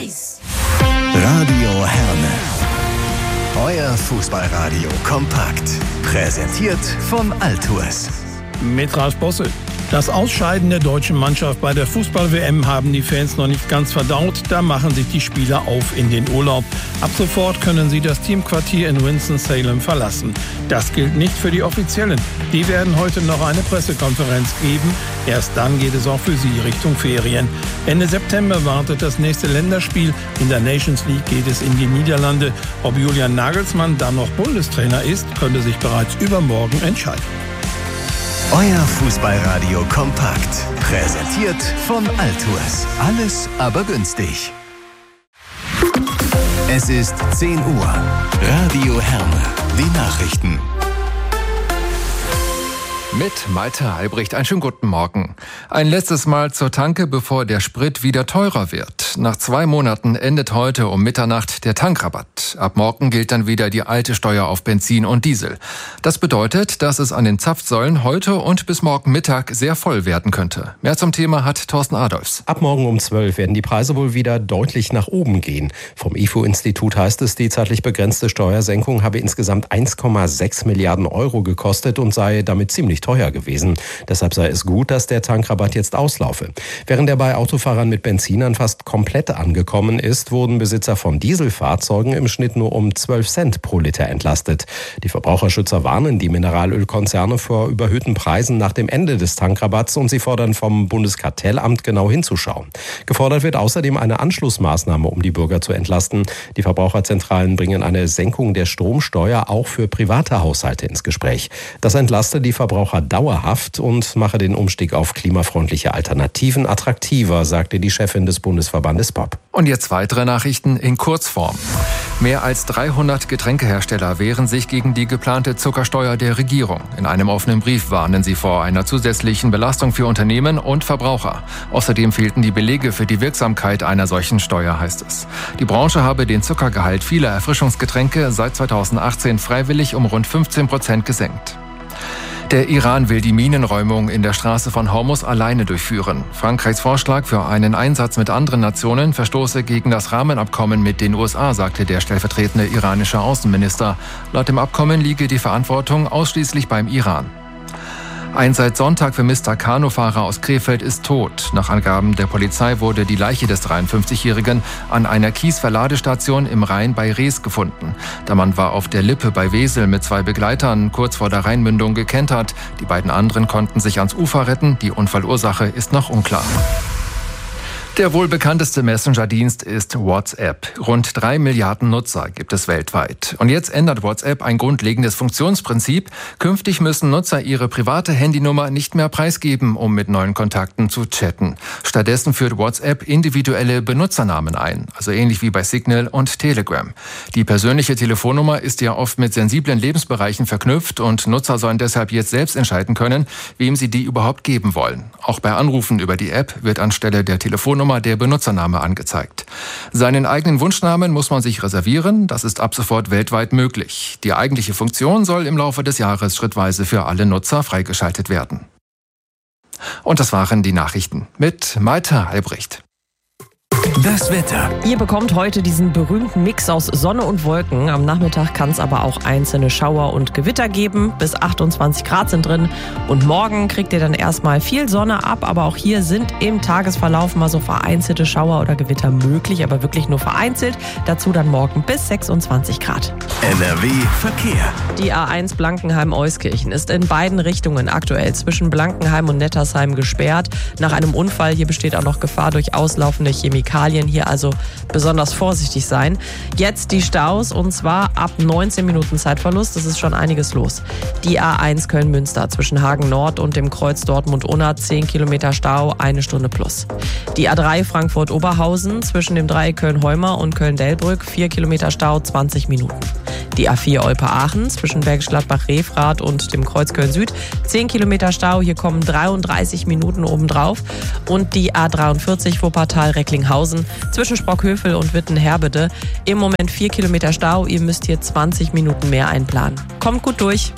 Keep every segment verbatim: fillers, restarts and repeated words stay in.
Eis. Radio Herne. Euer Fußballradio kompakt. Präsentiert von Altours. Mit Ralf Bosse. Das Ausscheiden der deutschen Mannschaft bei der Fußball-W M haben die Fans noch nicht ganz verdaut. Da machen sich die Spieler auf in den Urlaub. Ab sofort können sie das Teamquartier in Winston-Salem verlassen. Das gilt nicht für die Offiziellen. Die werden heute noch eine Pressekonferenz geben. Erst dann geht es auch für sie Richtung Ferien. Ende September wartet das nächste Länderspiel. In der Nations League geht es in die Niederlande. Ob Julian Nagelsmann dann noch Bundestrainer ist, könnte sich bereits übermorgen entscheiden. Euer Fußballradio kompakt. Präsentiert von Altours. Alles aber günstig. Es ist zehn Uhr. Radio Herne. Die Nachrichten. Mit Malte Albrecht. Einen schönen guten Morgen. Ein letztes Mal zur Tanke, bevor der Sprit wieder teurer wird. Nach zwei Monaten endet heute um Mitternacht der Tankrabatt. Ab morgen gilt dann wieder die alte Steuer auf Benzin und Diesel. Das bedeutet, dass es an den Zapfsäulen heute und bis morgen Mittag sehr voll werden könnte. Mehr zum Thema hat Thorsten Adolfs. Ab morgen um zwölf werden die Preise wohl wieder deutlich nach oben gehen. Vom I F O-Institut heißt es, die zeitlich begrenzte Steuersenkung habe insgesamt eins Komma sechs Milliarden Euro gekostet und sei damit ziemlich teuer gewesen. Deshalb sei es gut, dass der Tankrabatt jetzt auslaufe. Während er bei Autofahrern mit Benzinern fast komplett angekommen ist, wurden Besitzer von Dieselfahrzeugen im Schnitt nur um zwölf Cent pro Liter entlastet. Die Verbraucherschützer warnen die Mineralölkonzerne vor überhöhten Preisen nach dem Ende des Tankrabatts und sie fordern vom Bundeskartellamt genau hinzuschauen. Gefordert wird außerdem eine Anschlussmaßnahme, um die Bürger zu entlasten. Die Verbraucherzentralen bringen eine Senkung der Stromsteuer auch für private Haushalte ins Gespräch. Das entlaste die Verbraucher dauerhaft und mache den Umstieg auf klimafreundliche Alternativen attraktiver, sagte die Chefin des Bundesverbandes P O P. Und jetzt weitere Nachrichten in Kurzform. Mehr als dreihundert Getränkehersteller wehren sich gegen die geplante Zuckersteuer der Regierung. In einem offenen Brief warnen sie vor einer zusätzlichen Belastung für Unternehmen und Verbraucher. Außerdem fehlten die Belege für die Wirksamkeit einer solchen Steuer, heißt es. Die Branche habe den Zuckergehalt vieler Erfrischungsgetränke seit zweitausendachtzehn freiwillig um rund fünfzehn Prozent gesenkt. Der Iran will die Minenräumung in der Straße von Hormuz alleine durchführen. Frankreichs Vorschlag für einen Einsatz mit anderen Nationen verstoße gegen das Rahmenabkommen mit den U S A, sagte der stellvertretende iranische Außenminister. Laut dem Abkommen liege die Verantwortung ausschließlich beim Iran. Ein seit Sonntag vermisster Kanufahrer aus Krefeld ist tot. Nach Angaben der Polizei wurde die Leiche des dreiundfünfzigjährigen an einer Kiesverladestation im Rhein bei Rees gefunden. Der Mann war auf der Lippe bei Wesel mit zwei Begleitern kurz vor der Rheinmündung gekentert. Die beiden anderen konnten sich ans Ufer retten. Die Unfallursache ist noch unklar. Der wohl bekannteste Messenger-Dienst ist WhatsApp. Rund drei Milliarden Nutzer gibt es weltweit. Und jetzt ändert WhatsApp ein grundlegendes Funktionsprinzip. Künftig müssen Nutzer ihre private Handynummer nicht mehr preisgeben, um mit neuen Kontakten zu chatten. Stattdessen führt WhatsApp individuelle Benutzernamen ein, also ähnlich wie bei Signal und Telegram. Die persönliche Telefonnummer ist ja oft mit sensiblen Lebensbereichen verknüpft und Nutzer sollen deshalb jetzt selbst entscheiden können, wem sie die überhaupt geben wollen. Auch bei Anrufen über die App wird anstelle der Telefonnummer der Benutzername angezeigt. Seinen eigenen Wunschnamen muss man sich reservieren. Das ist ab sofort weltweit möglich. Die eigentliche Funktion soll im Laufe des Jahres schrittweise für alle Nutzer freigeschaltet werden. Und das waren die Nachrichten mit Malte Albrecht. Das Wetter. Ihr bekommt heute diesen berühmten Mix aus Sonne und Wolken. Am Nachmittag kann es aber auch einzelne Schauer und Gewitter geben. Bis achtundzwanzig Grad sind drin. Und morgen kriegt ihr dann erstmal viel Sonne ab. Aber auch hier sind im Tagesverlauf mal so vereinzelte Schauer oder Gewitter möglich. Aber wirklich nur vereinzelt. Dazu dann morgen bis sechsundzwanzig Grad. N R W Verkehr. Die A eins Blankenheim-Euskirchen ist in beiden Richtungen aktuell zwischen Blankenheim und Nettersheim gesperrt. Nach einem Unfall hier besteht auch noch Gefahr durch auslaufende Chemikalien. Hier also besonders vorsichtig sein. Jetzt die Staus und zwar ab neunzehn Minuten Zeitverlust. Das ist schon einiges los. Die A eins Köln-Münster zwischen Hagen Nord und dem Kreuz Dortmund-Unna zehn Kilometer Stau, eine Stunde plus. Die A drei Frankfurt-Oberhausen zwischen dem Dreieck Köln-Heuma und Köln-Delbrück vier Kilometer Stau, zwanzig Minuten. Die A vier Olpe-Aachen zwischen Bergisch Gladbach-Refrath und dem Kreuz Köln-Süd zehn Kilometer Stau, hier kommen dreiunddreißig Minuten obendrauf. Und die A dreiundvierzig Wuppertal-Recklinghausen zwischen Sprockhövel und Witten-Herbede. Im Moment vier Kilometer Stau, ihr müsst hier zwanzig Minuten mehr einplanen. Kommt gut durch.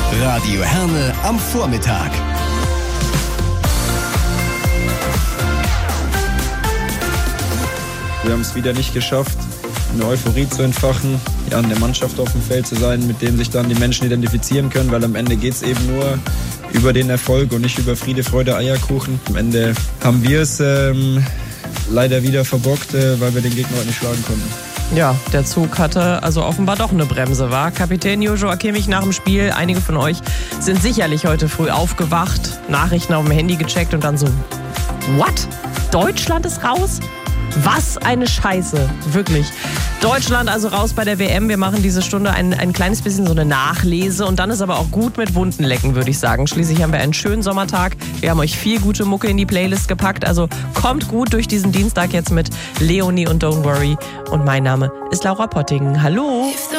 Radio Herne am Vormittag. Wir haben es wieder nicht geschafft, eine Euphorie zu entfachen, ja, an der Mannschaft auf dem Feld zu sein, mit dem sich dann die Menschen identifizieren können, weil am Ende geht es eben nur über den Erfolg und nicht über Friede, Freude, Eierkuchen. Am Ende haben wir es ähm, leider wieder verbockt, äh, weil wir den Gegner heute nicht schlagen konnten. Ja, der Zug hatte also offenbar doch eine Bremse, war. Kapitän Joshua Kimmich nach dem Spiel. Einige von euch sind sicherlich heute früh aufgewacht, Nachrichten auf dem Handy gecheckt und dann so, what? Deutschland ist raus? Was eine Scheiße, wirklich. Deutschland also raus bei der W M. Wir machen diese Stunde ein, ein kleines bisschen so eine Nachlese und dann ist aber auch gut mit Wunden lecken, würde ich sagen. Schließlich haben wir einen schönen Sommertag. Wir haben euch viel gute Mucke in die Playlist gepackt. Also kommt gut durch diesen Dienstag jetzt mit Leonie und Don't Worry. Und mein Name ist Laura Potting. Hallo.